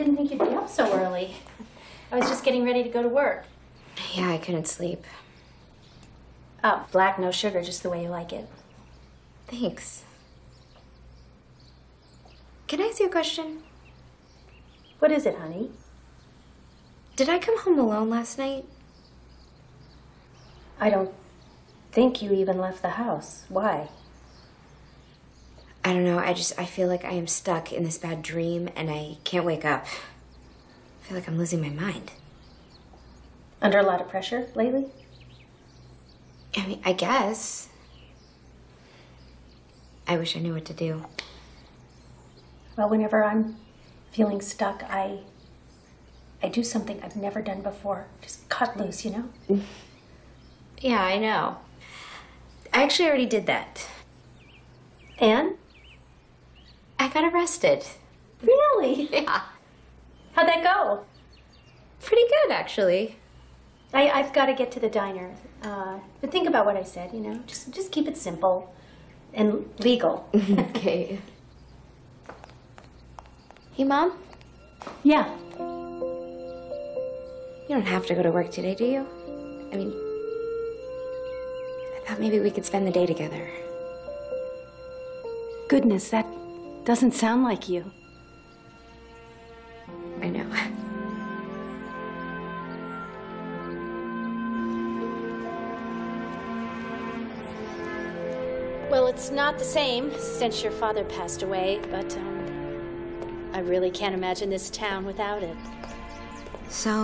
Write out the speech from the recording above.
didn't think you'd be up so early. I was just getting ready to go to work. Yeah, I couldn't sleep. Oh, black, no sugar, just the way you like it. Thanks. Can I ask you a question? What is it, honey? Did I come home alone last night? I don't think you even left the house. Why? I don't know. I feel like I am stuck in this bad dream and I can't wake up. I feel like I'm losing my mind. Under a lot of pressure lately? I mean, I guess. I wish I knew what to do. Well, whenever I'm feeling stuck, I do something I've never done before. Just cut loose, you know? Yeah, I know. I actually already did that. And? I got arrested. Really? Yeah. How'd that go? Pretty good, actually. I've got to get to the diner. But think about what I said, you know? Just keep it simple and legal. Okay. Hey, Mom? Yeah. You don't have to go to work today, do you? I mean, I thought maybe we could spend the day together. Goodness, that doesn't sound like you. I know. Well, it's not the same since your father passed away, but I really can't imagine this town without it. So